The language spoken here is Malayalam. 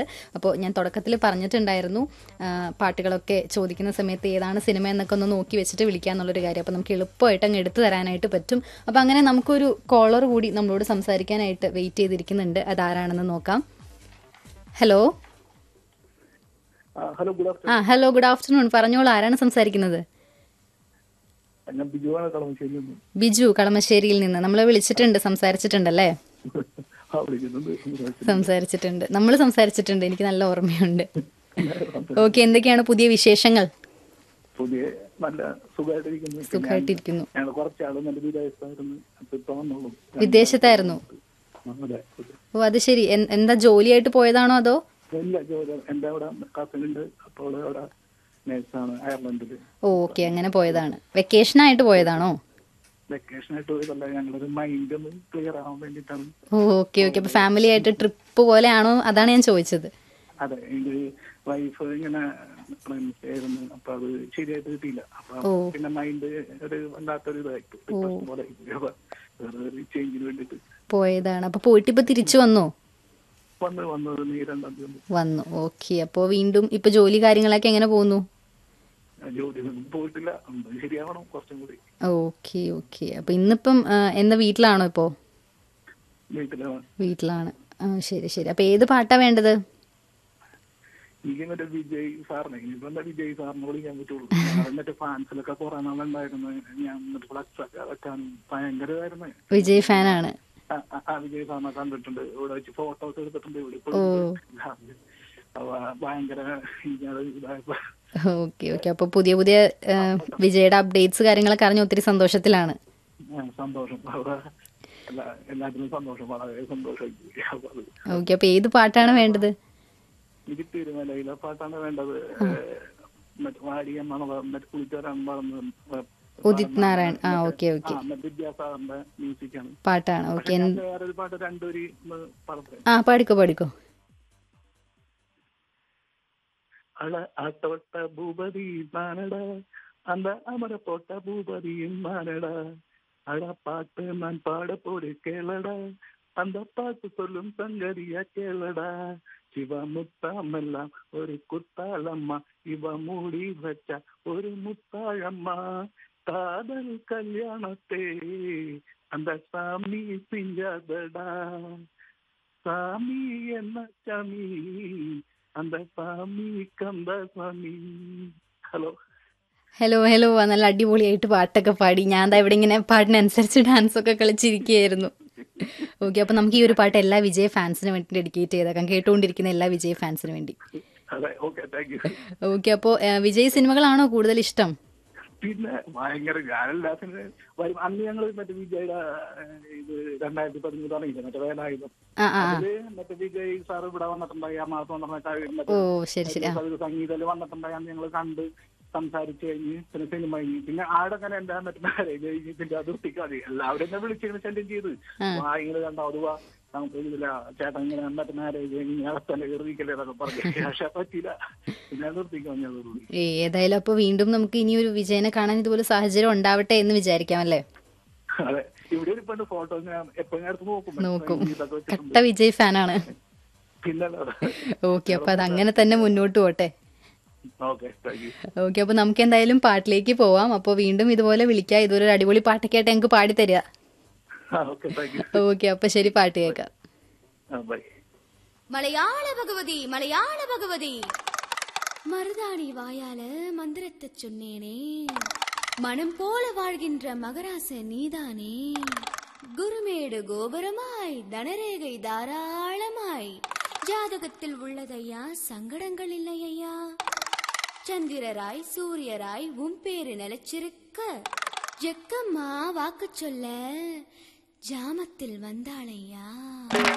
അപ്പോൾ ഞാൻ തുടക്കത്തിൽ പറഞ്ഞിട്ടുണ്ടായിരുന്നു പാട്ടുകളൊക്കെ ചോദിക്കുന്ന സമയത്ത് ഏതാണ് സിനിമ എന്നൊക്കെ ഒന്ന് നോക്കി വെച്ചിട്ട് വിളിക്കാന്നുള്ളൊരു കാര്യം. അപ്പോൾ നമുക്ക് എളുപ്പമായിട്ട് അങ്ങ് എടുത്തു തരാനായിട്ട് പറ്റും. അപ്പോൾ അങ്ങനെ നമുക്കൊരു കോളർ കൂടി നമ്മളോട് സംസാരിക്കാനായിട്ട് വെയിറ്റ് ചെയ്തിരിക്കുന്നുണ്ട്. അതാരാണെന്ന് നോക്കാം. ഹലോ. Hello, good afternoon. പറഞ്ഞോളൂ, ആരാണ് സംസാരിക്കുന്നത്? ബിജു കളമശ്ശേരിയിൽ നിന്ന്. നമ്മളെ വിളിച്ചിട്ടുണ്ട്, സംസാരിച്ചിട്ടുണ്ടല്ലേ? സംസാരിച്ചിട്ടുണ്ട്, നമ്മൾ സംസാരിച്ചിട്ടുണ്ട്, എനിക്ക് നല്ല ഓർമ്മയുണ്ട്. ഓക്കെ, എന്തൊക്കെയാണ് പുതിയ വിശേഷങ്ങൾ? സുഖമായിട്ടിരിക്കുന്നു. വിദേശത്തായിരുന്നു? ഓ, അത് ശരി. എന്താ ജോലിയായിട്ട് പോയതാണോ അതോ? ഓക്കെ, അങ്ങനെ പോയതാണ്. വെക്കേഷൻ ആയിട്ട് പോയതാണോ? Okay okay. അപ്പൊ ഫാമിലി ആയിട്ട് ട്രിപ്പ് പോലെയാണോ? അതാണ് ഞാൻ ചോദിച്ചത്. അതെ, വൈഫ് ഇങ്ങനെ ആയിരുന്നു, അപ്പൊ അത് ശരിയായിട്ട് കിട്ടിയില്ല. അപ്പൊ പിന്നെ മൈൻഡ് ഒരു വല്ലാത്തൊരു ചേഞ്ചിന് വേണ്ടിട്ട് പോയതാണ്. അപ്പൊ പോയിട്ട് ഇപ്പൊ തിരിച്ചു വന്നോ? വന്നു. ഓക്കെ. അപ്പൊ വീണ്ടും ഇപ്പൊ ജോലി കാര്യങ്ങളൊക്കെ എങ്ങനെ പോകുന്നു? പോയിട്ടില്ല, ശരിയാവണം കുറച്ചും കൂടി. Okay okay. അപ്പൊ ഇന്നിപ്പം എന്താ, വീട്ടിലാണോ ഇപ്പോ? വീട്ടിലാണ്. ശരി ശരി. അപ്പൊ ഏത് പാട്ടാ വേണ്ടത്? എനിക്ക് മറ്റേ വിജയ് സാറിനെ, ഇനിയിപ്പോ വിജയ് സാറിനെ വിളിക്കാൻ പറ്റുള്ളൂ. മറ്റേ ഫാൻസിലൊക്കെ കുറെ നാളുണ്ടായിരുന്നു, ഞാൻ ഫ്ലക്സ് വെക്കാൻ ഭയങ്കരമായിരുന്നു. വിജയ് ഫാനാണ്? വിജയ് സാറിനെ കണ്ടിട്ടുണ്ട്, ഇവിടെ വെച്ച് ഫോട്ടോസ് എടുത്തിട്ടുണ്ട്. ഇവിടെ ഭയങ്കര ഇതായപ്പോ. Okay okay. അപ്പൊ പുതിയ പുതിയ വിജയുടെ അപ്ഡേറ്റ്സ് കാര്യങ്ങളൊക്കെ അറിഞ്ഞ ഒത്തിരി സന്തോഷത്തിലാണ്. സന്തോഷം, എല്ലാത്തിനും സന്തോഷം, വളരെ സന്തോഷം. ഓക്കെ. അപ്പൊ ഏത് പാട്ടാണ് വേണ്ടത്? എനിക്ക് തിരുമലയിലെ പാട്ടാണ് വേണ്ടത്. കുളിച്ചവരാണ് പറഞ്ഞത്, ഉദിത് നാരായൺ. Okay okay. വിദ്യാസാഗറിന്റെ മ്യൂസിക്കാണ്, പാട്ടാണ്. ഓക്കെ. വേറൊരു പാട്ട് രണ്ടൂരി പാടിക്കോ പാടിക്കോ. தொட்ட பூபதி மானடா, அந்த அமர போட்ட பூபதியும் மானடா. பாட்டு நான் பாட போடு கேளடா, அந்த பாட்டு சொல்லும் சங்கதியா கேளடா. சிவ முத்தாமெல்லாம் ஒரு குத்தாளம்மா, இவ மூடி வச்ச ஒரு முத்தாழம்மா. காதல் கல்யாணத்தே அந்த சாமி செஞ்சாதடா. சாமி என்ன சாமி, அந்த சாமி கந்த சாமി. Hello hello hello. നല്ല അടിപൊളിയായിട്ട് പാട്ടൊക്കെ പാടി. ഞാൻ എന്താ ഇവിടെ ഇങ്ങനെ പാട്ടിനനുസരിച്ച് ഡാൻസ് ഒക്കെ കളിച്ചിരിക്കുകയായിരുന്നു. ഓക്കെ. അപ്പൊ നമുക്ക് ഈ ഒരു പാട്ട് എല്ലാ വിജയ് ഫാൻസിന് വേണ്ടി ഡെഡിക്കേറ്റ് ചെയ്തേക്കാം, കേട്ടുകൊണ്ടിരിക്കുന്ന എല്ലാ വിജയ് ഫാൻസിന് വേണ്ടി. ഓക്കെ. അപ്പോ വിജയ് സിനിമകളാണോ കൂടുതൽ ഇഷ്ടം? പിന്നെ ഭയങ്കര, ഞാനെല്ലാ സിനിമ അന്ന് ഞങ്ങൾ മറ്റേ വിജയുടെ ഇത് 2013 തുടങ്ങിയില്ല, മറ്റേ വേലായുധം. അതില് മറ്റേ വിജയ് സാർ ഇവിടെ വന്നിട്ടുണ്ടായി, എറണാകുളത്ത് വന്നിട്ടുണ്ടായി, സംഗീതത്തിൽ വന്നിട്ടുണ്ടായി. അന്ന് ഞങ്ങൾ കണ്ട് സംസാരിച്ചു കഴിഞ്ഞ് പിന്നെ സിനിമ കഴിഞ്ഞ് പിന്നെ ആടങ്ങനെ എന്താ മറ്റേ മാരേജ് കഴിഞ്ഞ് പിന്നെ അതിർത്തിക്കാതെ എല്ലാവരും എന്നെ വിളിച്ചിങ്ങനെ ശല്യം ചെയ്ത് ഇങ്ങനെ കണ്ടോ അതുവാ നമുക്ക് ഇതില്ല ചേട്ടൻ ഇങ്ങനെ മറ്റേ മാരേജ് കഴിഞ്ഞ് അകത്തന്നെ കയറിക്കല്ലേ എന്നൊക്കെ പറഞ്ഞു. പക്ഷെ പറ്റില്ല, പിന്നെ നിർത്തിക്കാൻ വന്നതോടുകൂടി. ഏതായാലും അപ്പൊ വീണ്ടും നമുക്ക് ഇനി ഒരു വിജയനെ കാണാൻ ഇതുപോലെ സാഹചര്യം ഉണ്ടാവട്ടെ എന്ന് വിചാരിക്കാം അല്ലേ? അതെ, ഇവിടെ ഇപ്പൊ ഫോട്ടോ എപ്പോഴും നോക്കും. കട്ട വിജയ് ഫാനാണ്. പിന്നെ ഓക്കെ. അപ്പൊ അത് അങ്ങനെ തന്നെ മുന്നോട്ട് പോട്ടെ. ഓക്കെ. അപ്പൊ നമുക്ക് എന്തായാലും പാട്ടിലേക്ക് പോവാം. അപ്പൊ വീണ്ടും ഇതുപോലെ വിളിക്കാം, ഇതുപോലെ ഒരു അടിപൊളി പാട്ടൊക്കെ ആയിട്ട് ഞങ്ങൾക്ക് പാടി തരിക. ഓക്കെ. അപ്പൊ ശരി, പാട്ട് കേൾക്കാം. മലയാള ഭഗവതി മലയാള ഭഗവതി, மருதாணி வாயால மந்திரத்தை சொன்னேனே, மனம் போல வாழ்கின்ற மகராச நீதானே. குருமேடு கோபுரமாய் தனரேகை தாராளமாய், ஜாதகத்தில் உள்ளதையா சங்கடங்கள் இல்லையா. சந்திரராய் சூரியராய் உன் பேரு நிலைச்சிருக்க, ஜெக்கம்மா வாக்கு சொல்ல ஜாமத்தில் வந்தாளையா.